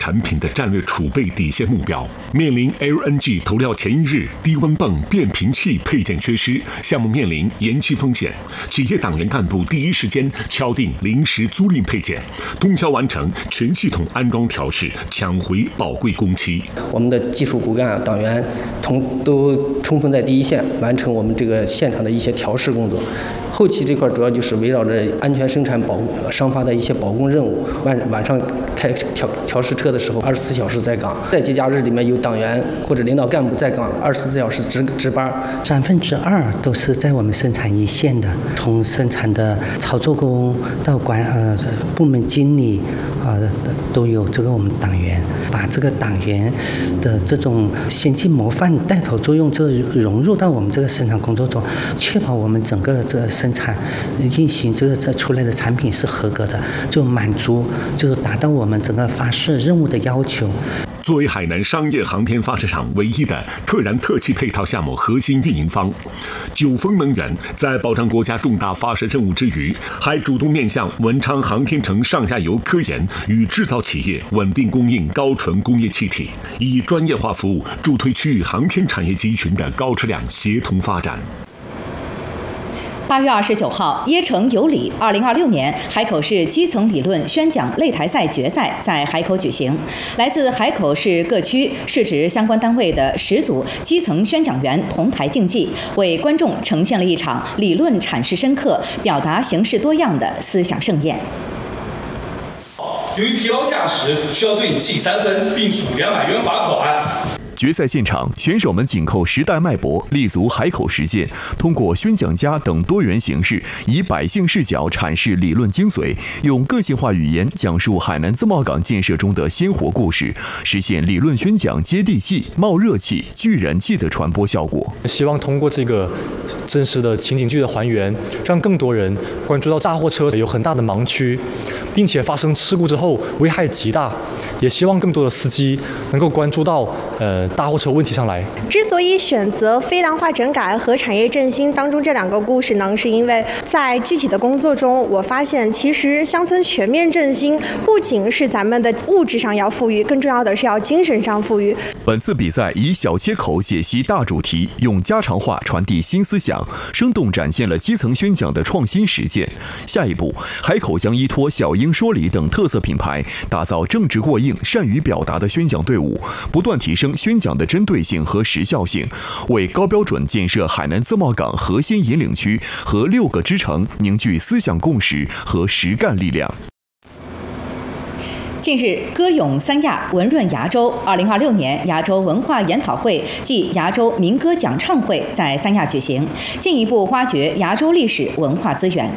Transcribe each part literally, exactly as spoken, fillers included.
产品的战略储备底线目标。面临 L N G 投料前一日低温泵变频器配件缺失，项目面临延期风险，企业党员干部第一时间敲定临时租赁配件，通宵完成全系统安装调试，抢回宝贵工期。 我们的技术骨干党员同都充分在第一线完成我们这个现场的一些调试工作。后期这块主要就是围绕着安全生产保商发的一些保供任务，晚晚上开调调试车的时候，二十四小时在岗；在节假日里面有党员或者领导干部在岗，二十四小时值值班。 三分之二都是在我们生产一线的，从生产的操作工到管呃部门经理啊、呃、都有这个我们党员，把这个党员的这种先进模范带头作用，就融入到我们这个生产工作中，确保我们整个这个生产运行这个这出来的产品是合格的，就满足就是达到我们整个发射任务的要求。 作为海南商业航天发射场唯一的特燃特气配套项目核心运营方，九峰能源在保障国家重大发射任务之余，还主动面向文昌航天城上下游科研与制造企业稳定供应高纯工业气体，以专业化服务助推区域航天产业集群的高质量协同发展。 八月二十九号，椰城有理二零二六年海口市基层理论宣讲擂台赛决赛在海口举行。来自海口市各区市直相关单位的十组基层宣讲员同台竞技，为观众呈现了一场理论阐释深刻、表达形式多样的思想盛宴。 由于疲劳驾驶，需要对你记三分，并处两百元罚款。 决赛现场，选手们紧扣时代脉搏，立足海口实践，通过宣讲家等多元形式，以百姓视角阐释理论精髓，用个性化语言讲述海南自贸港建设中的鲜活故事，实现理论宣讲接地气、冒热气、聚人气的传播效果。 希望通过这个真实的情景剧的还原，让更多人关注到大货车有很大的盲区，并且发生事故之后危害极大。也希望更多的司机能够关注到呃大货车问题上来。 之所以选择非粮化整改和产业振兴当中这两个故事呢，是因为在具体的工作中，我发现其实乡村全面振兴不仅是咱们的物质上要富裕，更重要的是要精神上富裕。 本次比赛以小切口解析大主题，用家常话传递新思想，生动展现了基层宣讲的创新实践。下一步，海口将依托小英说理等特色品牌，打造正直过硬、善于表达的宣讲队伍，不断提升宣讲的针对性和时效性，为高标准建设海南自贸港核心引领区和六个支城凝聚思想共识和实干力量。 近日，歌咏三亚，文润牙州二零二六年亚洲文化研讨会暨亚洲民歌讲唱会在三亚举行，进一步挖掘亚洲历史文化资源。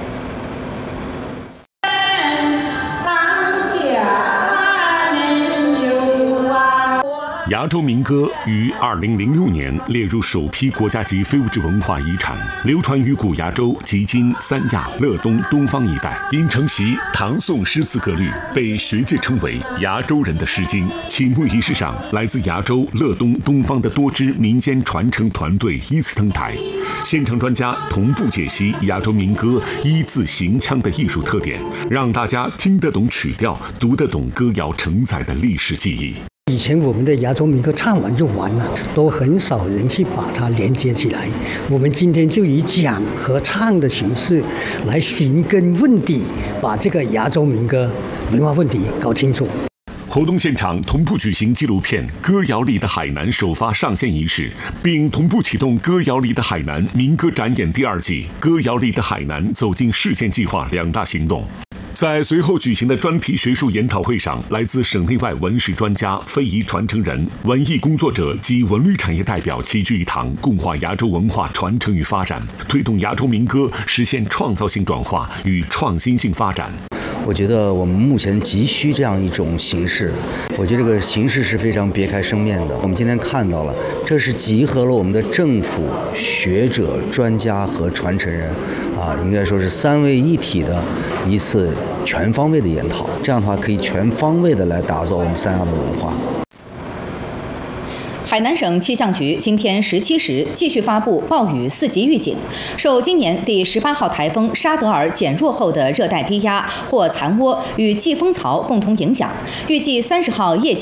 亚洲民歌于二零零六年列入首批国家级非物质文化遗产，流传于古亚洲及今三亚、乐东、东方一带。因承袭唐宋诗词格律，被学界称为亚洲人的诗经。启幕仪式上，来自亚洲、乐东、东方的多支民间传承团队依次登台，现场专家同步解析亚洲民歌一字行腔的艺术特点，让大家听得懂曲调，读得懂歌谣承载的历史记忆。 以前我们的亚洲民歌唱完就完了，都很少人去把它连接起来。我们今天就以讲和唱的形式来寻根问底，把这个亚洲民歌文化问题搞清楚。 活动现场同步举行纪录片《歌谣里的海南》首发上线仪式，并同步启动《歌谣里的海南》民歌展演第二季《歌谣里的海南走进事件计划》两大行动。在随后举行的专题学术研讨会上，来自省内外文史专家、非遗传承人、文艺工作者及文旅产业代表齐聚一堂，共话亚洲文化传承与发展，推动亚洲民歌实现创造性转化与创新性发展。 我觉得我们目前急需这样一种形式，我觉得这个形式是非常别开生面的。我们今天看到了，这是集合了我们的政府、学者、专家和传承人，啊，应该说是三位一体的一次全方位的研讨。这样的话，可以全方位的来打造我们三亚的文化。 海南省气象局今天十七时继续发布暴雨四级预警，受今年第十八号台风沙德尔减弱后的热带低压或残涡与季风槽共同影响，预计三十号夜间